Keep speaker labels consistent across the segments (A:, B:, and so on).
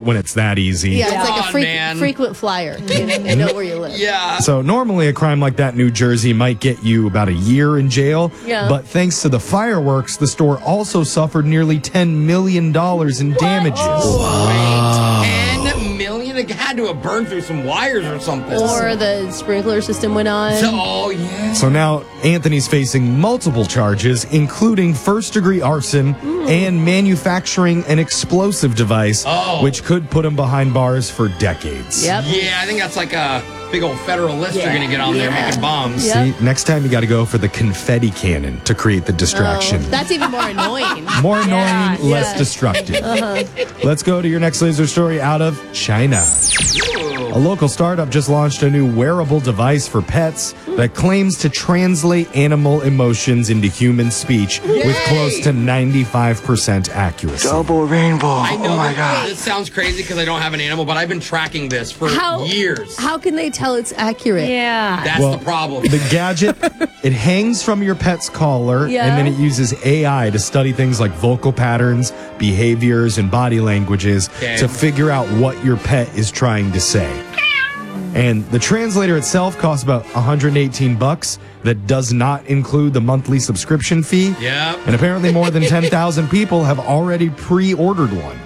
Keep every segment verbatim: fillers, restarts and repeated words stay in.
A: when it's that easy.
B: Yeah, it's like a
C: Oh,
B: freak,
C: man.
B: frequent flyer. You know, you know where you live.
C: Yeah.
A: So normally a crime like that in New Jersey might get you about a year in jail.
B: Yeah.
A: But thanks to the fireworks, the store also suffered nearly ten million dollars in damages.
C: Wow. ten million? It had to have burned through some wires or something.
B: Or the sprinkler system went on.
C: So, oh, yeah.
A: So now Anthony's facing multiple charges, including first-degree arson and manufacturing an explosive device,
C: Oh.
A: which could put him behind bars for decades.
B: Yep.
C: Yeah, I think that's like a big old federal list you're going to get on there
B: Yeah.
C: making bombs.
B: Yeah.
A: See, next time you got to go for the confetti cannon to create the distraction.
B: Oh, that's even more annoying.
A: More annoying,
B: Yeah,
A: less
B: yeah.
A: destructive.
B: Uh-huh.
A: Let's go to your next laser story out of China. A local startup just launched a new wearable device for pets that claims to translate animal emotions into human speech with
C: Yay!
A: close to ninety-five percent accuracy.
D: Double rainbow.
C: I know
D: Oh my
C: that
D: god.
C: this sounds crazy because I don't have an animal, but I've been tracking this for
B: How,
C: years.
B: How can they tell it's accurate?
E: Yeah.
C: That's
A: Well,
C: the problem.
A: The gadget, it hangs from your pet's collar,
B: Yeah.
A: and then it uses A I to study things like vocal patterns, behaviors, and body languages
C: Okay.
A: to figure out what your pet is trying to say. And the translator itself costs about one hundred eighteen bucks. That does not include the monthly subscription fee.
C: Yep.
A: And apparently more than ten thousand people have already pre-ordered one.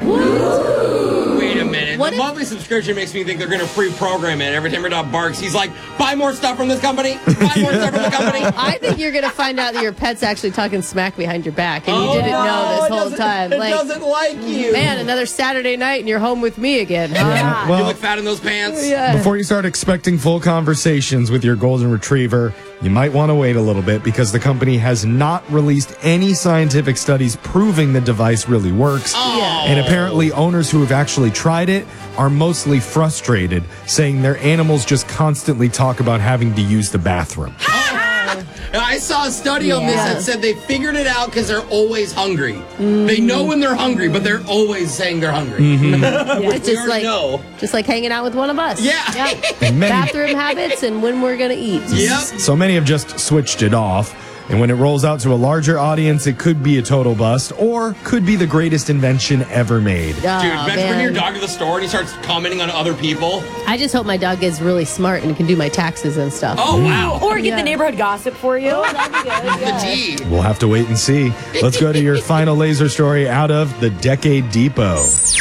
C: Wait a minute.
B: What
C: the
B: if-
C: monthly subscription makes me think they're going to pre-program it. Every time your dog barks, he's like, buy more stuff from this company. Buy more stuff from the company.
B: I think you're going to find out that your pet's actually talking smack behind your back, and you
C: Oh,
B: didn't know
C: no,
B: this
C: it
B: whole
C: doesn't-
B: time.
C: It
B: Like,
C: doesn't like you.
B: man, another Saturday night, and you're home with me again. Huh?
A: Yeah,
C: you
A: well,
C: look fat in those pants.
B: Yeah.
A: before you start expecting full conversations with your golden retriever, you might want to wait a little bit because the company has not released any scientific studies proving the device really works.
C: Oh.
A: And apparently owners who have actually tried it are mostly frustrated, saying their animals just constantly talk about having to use the bathroom.
C: And I saw a study on this
B: Yeah.
C: that said they figured it out because they're always hungry. They know when they're hungry, but they're always saying they're hungry.
B: It's
C: We
B: just
C: already
B: like
C: know.
B: just like hanging out with one of us.
C: Yeah.
B: Yep.
A: And many-
B: Bathroom habits and when we're gonna eat.
C: Yep.
A: So many have just switched it off. And when it rolls out to a larger audience, it could be a total bust or could be the greatest invention ever made.
B: Oh,
C: Dude, imagine
B: man.
C: bringing your dog to the store and he starts commenting on other people.
B: I just hope my dog gets really smart and can do my taxes and stuff.
C: Oh, wow.
E: Or get
B: Yeah.
E: the neighborhood gossip for you. That'd be good.
C: The tea.
A: We'll have to wait and see. Let's go to your final laser story out of the Decade Depot.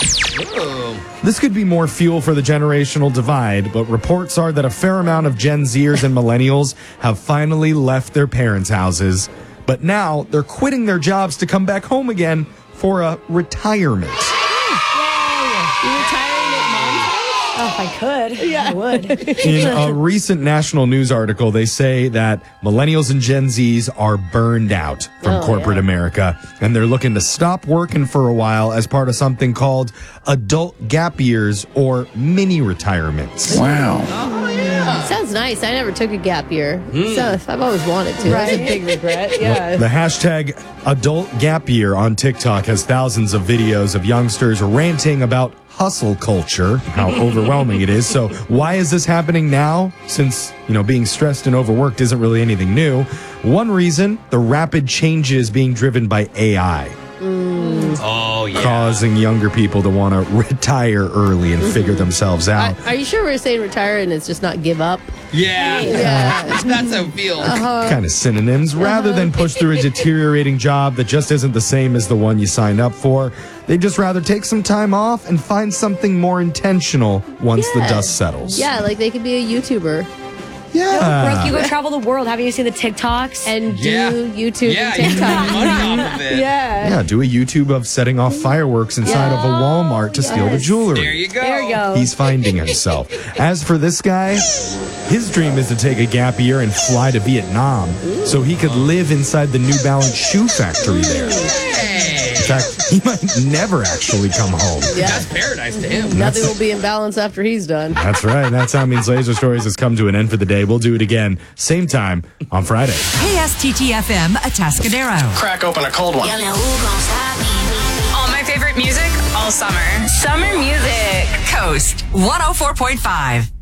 C: Oh.
A: This could be more fuel for the generational divide, but reports are that a fair amount of Gen Zers and millennials have finally left their parents' houses. But now they're quitting their jobs to come back home again for a retirement.
B: You retiring at mom's house?
E: Oh, if I could, yeah. I would.
A: In a recent national news article, they say that millennials and Gen Zs are burned out from
B: Oh,
A: corporate
B: yeah.
A: America, and they're looking to stop working for a while as part of something called adult gap years or mini retirements.
D: Wow.
C: Oh, yeah.
B: Sounds nice. I never took a gap year. So I've always wanted to. That's a
E: Right.
B: big regret. Yeah.
A: The hashtag adult gap year on TikTok has thousands of videos of youngsters ranting about hustle culture, how overwhelming it is. So why is this happening now? Since, you know, being stressed and overworked isn't really anything new. One reason, the rapid changes being driven by A I,
C: Oh, yeah.
A: causing younger people to want to retire early and figure themselves out.
B: Are you sure we're saying retire and it's just not give up?
C: Yeah.
B: Yeah.
C: That's how it feels.
A: Kind of synonyms. Rather than push through a deteriorating job that just isn't the same as the one you signed up for, they'd just rather take some time off and find something more intentional once the
B: Yeah.
A: dust settles.
B: Yeah, like they could be a YouTuber
A: Yeah.
E: Brooke, you go travel the world. Haven't you seen the TikToks?
B: and do
C: Yeah.
B: YouTube
C: Yeah,
B: and
C: you can
B: TikTok.
C: make money off of it.
B: Yeah.
A: Yeah, do a YouTube of setting off fireworks inside of a Walmart to steal the
B: yes.
A: jewelry.
C: There you go.
E: There you go.
A: He's finding himself. As for this guy, his dream is to take a gap year and fly to Vietnam so he could live inside the New Balance shoe factory there.
C: Hey.
A: In fact, he might never actually come home.
B: Yeah.
C: That's paradise to him.
B: Nothing will be in balance after he's done.
A: That's right. That sound means Laser Stories has come to an end for the day. We'll do it again, same time on Friday.
F: K S T T F M Atascadero.
D: Crack open a cold one.
F: All my favorite music all summer. Summer music. Coast one oh four point five.